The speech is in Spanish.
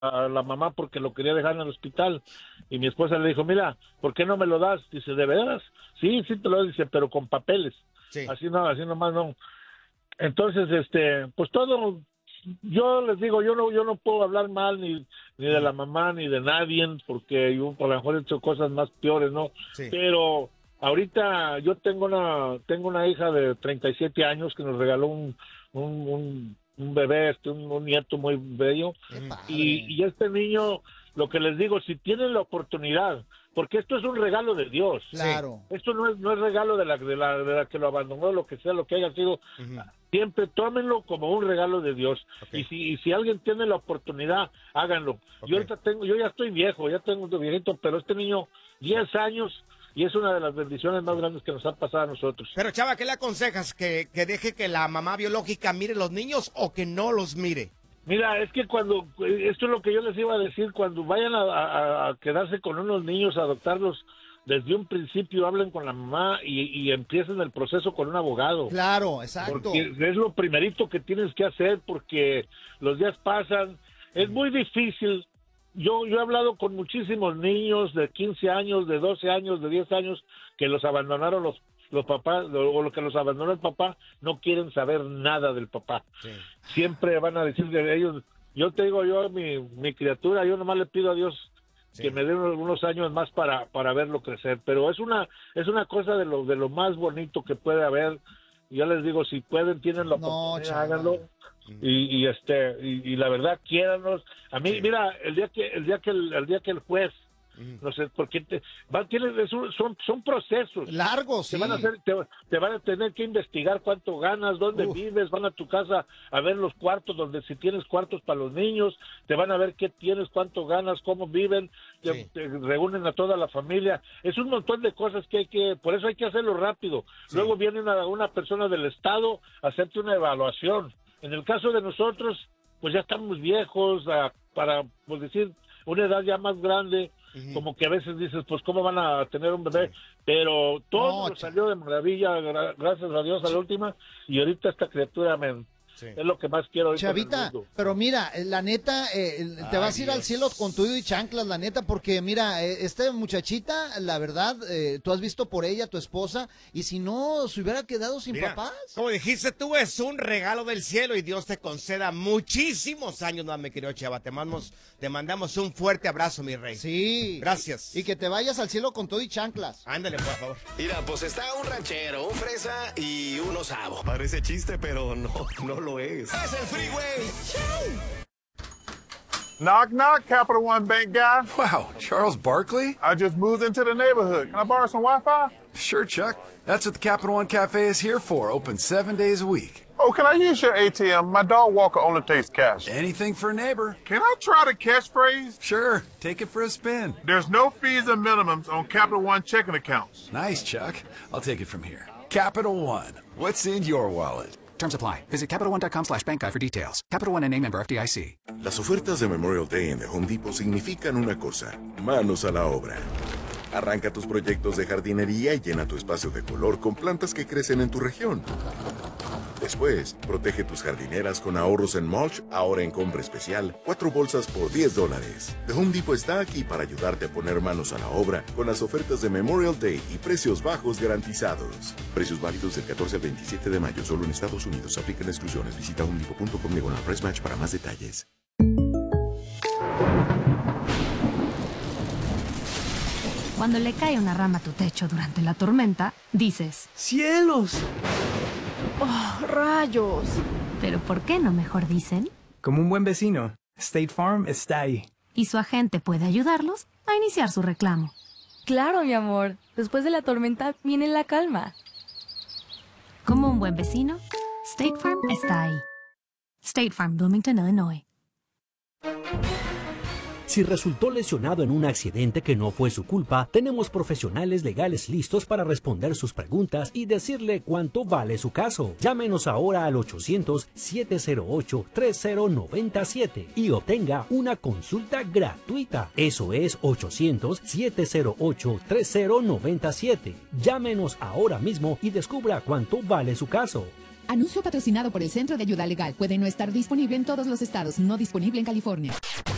a la mamá porque lo quería dejar en el hospital. Y mi esposa le dijo, mira, ¿por qué no me lo das? Dice, ¿de veras? Sí, sí te lo doy, dice, pero con papeles. Sí. Así no, así nomás no. Entonces, pues todo, yo les digo, yo no puedo hablar mal ni de la mamá ni de nadie, porque yo a lo mejor he hecho cosas más peores, ¿no? Sí. Pero ahorita yo tengo una hija de 37 años que nos regaló un bebé, un nieto muy bello, y este niño, lo que les digo, si tienen la oportunidad, porque esto es un regalo de Dios. Claro. Esto no es regalo de la que lo abandonó, lo que sea, lo que haya sido. Siempre tómenlo como un regalo de Dios. Okay. Y si alguien tiene la oportunidad, háganlo. Okay. Yo ya estoy viejo, ya tengo un viejito, pero este niño, 10 años, y es una de las bendiciones más grandes que nos ha pasado a nosotros. Pero, Chava, ¿qué le aconsejas? ¿Que deje que la mamá biológica mire los niños o que no los mire? Mira, es que esto es lo que yo les iba a decir, cuando vayan a quedarse con unos niños, a adoptarlos, desde un principio hablen con la mamá y empiecen el proceso con un abogado. Claro, exacto. Porque es lo primerito que tienes que hacer, porque los días pasan, es muy difícil. Yo he hablado con muchísimos niños de 15 años, de 12 años, de 10 años, que los abandonaron los papás, o lo que los abandonó el papá, no quieren saber nada del papá. Sí. Siempre van a decir de ellos, yo te digo, mi criatura, yo nomás le pido a Dios que me dé unos años más para verlo crecer, pero es una cosa de lo más bonito que puede haber. Ya les digo, si pueden, tienen la oportunidad, háganlo. Y la verdad, quiéranos. A mí, mira, el día que el juez, no sé, porque son procesos largos, sí. Te van a tener que investigar cuánto ganas, dónde vives, van a tu casa a ver los cuartos, donde si tienes cuartos para los niños, te van a ver qué tienes, cuánto ganas, cómo viven, te reúnen a toda la familia. Es un montón de cosas por eso hay que hacerlo rápido. Luego viene una persona del Estado a hacerte una evaluación. En el caso de nosotros, pues ya estamos viejos, para, pues decir, una edad ya más grande, como que a veces dices, pues cómo van a tener un bebé, pero todo nos salió de maravilla, gracias a Dios a la última, y ahorita esta criatura es lo que más quiero ahorita. Chavita, pero mira, la neta, te vas a ir al cielo con tuyo y chanclas, la neta, porque mira, esta muchachita, la verdad, tú has visto por ella, tu esposa, y si no, se hubiera quedado sin papás. Como dijiste tú, es un regalo del cielo y Dios te conceda muchísimos años más, mi querido Chava. Te mandamos un fuerte abrazo, mi rey. Sí. Gracias. Y que te vayas al cielo con todo y chanclas. Ándale, por favor. Mira, pues está un ranchero, un fresa y un osavo. Parece chiste, pero no lo es. Es el Freeway. Knock, knock, Capital One Bank guy. Wow, Charles Barkley? I just moved into the neighborhood. Can I borrow some Wi-Fi? Sure, Chuck. That's what the Capital One Cafe is here for, open 7 days a week. Oh, can I use your ATM? My dog walker only takes cash. Anything for a neighbor. Can I try the catchphrase? Sure, take it for a spin. There's no fees and minimums on Capital One checking accounts. Nice, Chuck. I'll take it from here. Capital One. What's in your wallet? Terms apply. Visit CapitalOne.com/bankguide for details. Capital One N.A. member FDIC. Las ofertas de Memorial Day en The Home Depot significan una cosa: manos a la obra. Arranca tus proyectos de jardinería y llena tu espacio de color con plantas que crecen en tu región. Después, protege tus jardineras con ahorros en mulch, ahora en compra especial, 4 bolsas por $10. The Home Depot está aquí para ayudarte a poner manos a la obra con las ofertas de Memorial Day y precios bajos garantizados. Precios válidos del 14 al 27 de mayo, solo en Estados Unidos. Aplican exclusiones. Visita homedepot.com/price-match para más detalles. Cuando le cae una rama a tu techo durante la tormenta, dices: ¡cielos! ¡Oh, rayos! Pero ¿por qué no mejor dicen? Como un buen vecino, State Farm está ahí. Y su agente puede ayudarlos a iniciar su reclamo. Claro, mi amor. Después de la tormenta viene la calma. Como un buen vecino, State Farm está ahí. State Farm, Bloomington, Illinois. Si resultó lesionado en un accidente que no fue su culpa, tenemos profesionales legales listos para responder sus preguntas y decirle cuánto vale su caso. Llámenos ahora al 800-708-3097 y obtenga una consulta gratuita. Eso es 800-708-3097. Llámenos ahora mismo y descubra cuánto vale su caso. Anuncio patrocinado por el Centro de Ayuda Legal. Puede no estar disponible en todos los estados, no disponible en California.